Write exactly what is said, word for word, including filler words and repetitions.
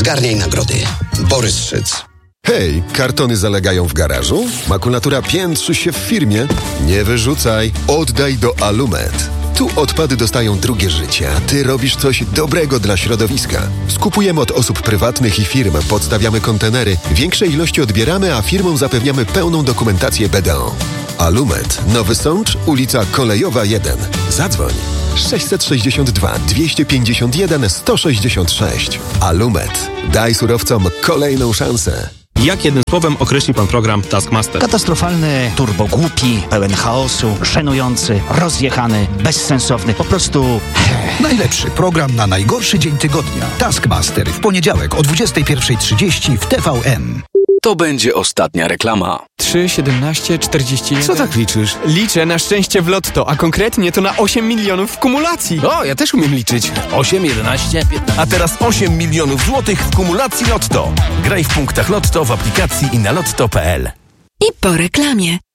Zgarniaj nagrody. Borys Szyc. Hej, kartony zalegają w garażu? Makulatura piętrzy się w firmie? Nie wyrzucaj, oddaj do Alumet. Tu odpady dostają drugie życie, a ty robisz coś dobrego dla środowiska. Skupujemy od osób prywatnych i firm, podstawiamy kontenery, większe ilości odbieramy, a firmom zapewniamy pełną dokumentację B D O. Alumet, Nowy Sącz, ulica Kolejowa jeden. Zadzwoń sześćset sześćdziesiąt dwa dwieście pięćdziesiąt jeden sto sześćdziesiąt sześć. Alumet. Daj surowcom kolejną szansę. Jak jednym słowem określi pan program Taskmaster? Katastrofalny, turbogłupi, pełen chaosu, żenujący, rozjechany, bezsensowny, po prostu... Najlepszy program na najgorszy dzień tygodnia. Taskmaster w poniedziałek o dwudziestej pierwszej trzydzieści w T V N. To będzie ostatnia reklama. trzy, siedemnaście, czterdzieści jeden. Co tak liczysz? Liczę na szczęście w lotto, a konkretnie to na osiem milionów w kumulacji. O, ja też umiem liczyć. osiem, jedenaście, piętnaście. A teraz osiem milionów złotych w kumulacji Lotto. Graj w punktach Lotto, w aplikacji i na lotto kropka p l. I po reklamie.